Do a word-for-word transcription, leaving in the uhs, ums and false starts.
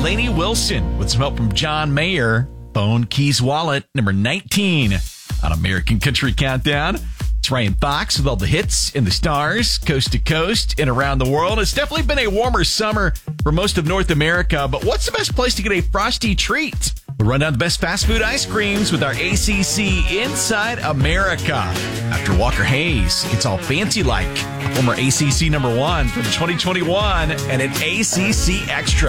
Lainey Wilson with some help from John Mayer. Phone Keys Wallet, number nineteen on American Country Countdown. It's Ryan Fox with all the hits and the stars, coast to coast and around the world. It's definitely been a warmer summer for most of North America, but what's the best place to get a frosty treat? We'll run down the best fast food ice creams with our A C C Inside America. After Walker Hayes gets all fancy like, former A C C number one from twenty twenty-one and an A C C Extra.